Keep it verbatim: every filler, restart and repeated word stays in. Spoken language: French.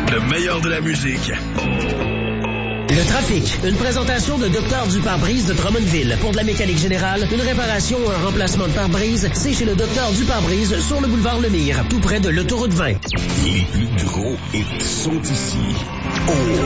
Le meilleur de la musique. Le trafic, une présentation de Docteur du pare-brise de Drummondville. Pour de la mécanique générale, une réparation ou un remplacement de pare-brise, c'est chez le Docteur du pare-brise sur le boulevard Lemire, tout près de l'autoroute vingt. Les plus gros hits sont ici. Oh!